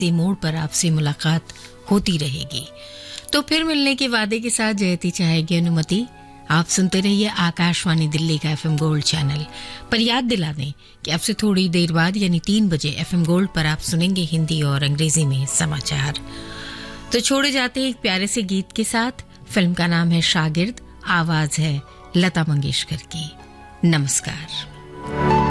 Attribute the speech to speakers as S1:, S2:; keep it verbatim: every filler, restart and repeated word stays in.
S1: मोड़ पर आपसे मुलाकात होती रहेगी। तो फिर मिलने के वादे के साथ जयती चाहेगी अनुमति। आप सुनते रहिए आकाशवाणी दिल्ली का एफएम गोल्ड चैनल। पर याद दिला दें कि आपसे थोड़ी देर बाद यानी तीन बजे एफएम गोल्ड पर आप सुनेंगे हिंदी और अंग्रेजी में समाचार। तो छोड़े जाते हैं एक प्यारे से गीत के साथ। फिल्म का नाम है शागिर्द, आवाज है लता मंगेशकर की। नमस्कार।